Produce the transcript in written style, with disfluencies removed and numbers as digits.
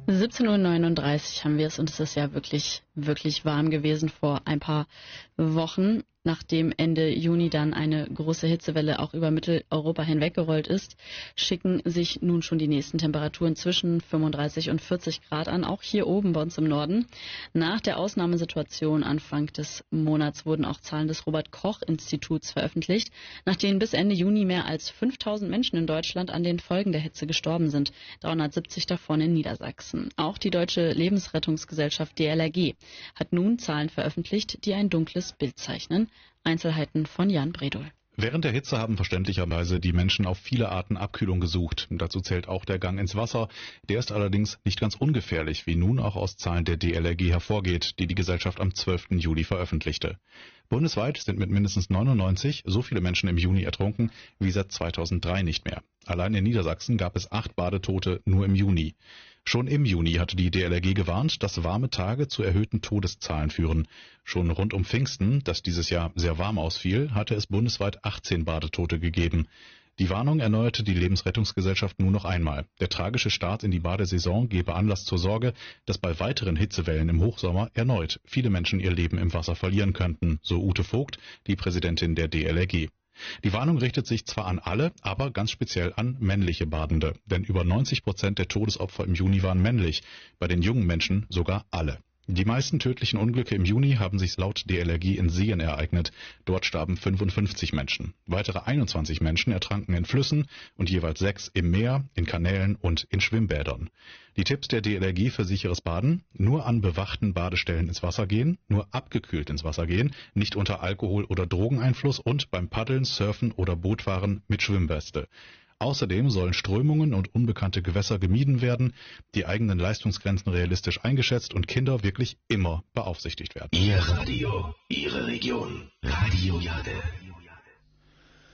17:39 Uhr haben wir es und es ist ja wirklich, wirklich warm gewesen vor ein paar Wochen. Nachdem Ende Juni dann eine große Hitzewelle auch über Mitteleuropa hinweggerollt ist, schicken sich nun schon die nächsten Temperaturen zwischen 35 und 40 Grad an, auch hier oben bei uns im Norden. Nach der Ausnahmesituation Anfang des Monats wurden auch Zahlen des Robert-Koch-Instituts veröffentlicht, nach denen bis Ende Juni mehr als 5000 Menschen in Deutschland an den Folgen der Hitze gestorben sind, 370 davon in Niedersachsen. Auch die Deutsche Lebensrettungsgesellschaft DLRG hat nun Zahlen veröffentlicht, die ein dunkles Bild zeichnen. Einzelheiten von Jan Bredol. Während der Hitze haben verständlicherweise die Menschen auf viele Arten Abkühlung gesucht. Dazu zählt auch der Gang ins Wasser. Der ist allerdings nicht ganz ungefährlich, wie nun auch aus Zahlen der DLRG hervorgeht, die die Gesellschaft am 12. Juli veröffentlichte. Bundesweit sind mit mindestens 99 so viele Menschen im Juni ertrunken wie seit 2003 nicht mehr. Allein in Niedersachsen gab es 8 Badetote nur im Juni. Schon im Juni hatte die DLRG gewarnt, dass warme Tage zu erhöhten Todeszahlen führen. Schon rund um Pfingsten, das dieses Jahr sehr warm ausfiel, hatte es bundesweit 18 Badetote gegeben. Die Warnung erneuerte die Lebensrettungsgesellschaft nur noch einmal. Der tragische Start in die Badesaison gebe Anlass zur Sorge, dass bei weiteren Hitzewellen im Hochsommer erneut viele Menschen ihr Leben im Wasser verlieren könnten, so Ute Vogt, die Präsidentin der DLRG. Die Warnung richtet sich zwar an alle, aber ganz speziell an männliche Badende, denn über 90% der Todesopfer im Juni waren männlich, bei den jungen Menschen sogar alle. Die meisten tödlichen Unglücke im Juni haben sich laut DLRG in Seen ereignet. Dort starben 55 Menschen. Weitere 21 Menschen ertranken in Flüssen und jeweils 6 im Meer, in Kanälen und in Schwimmbädern. Die Tipps der DLRG für sicheres Baden: nur an bewachten Badestellen ins Wasser gehen, nur abgekühlt ins Wasser gehen, nicht unter Alkohol- oder Drogeneinfluss und beim Paddeln, Surfen oder Bootfahren mit Schwimmweste. Außerdem sollen Strömungen und unbekannte Gewässer gemieden werden, die eigenen Leistungsgrenzen realistisch eingeschätzt und Kinder wirklich immer beaufsichtigt werden. Ihr Radio, Ihre Region. Radio Jade.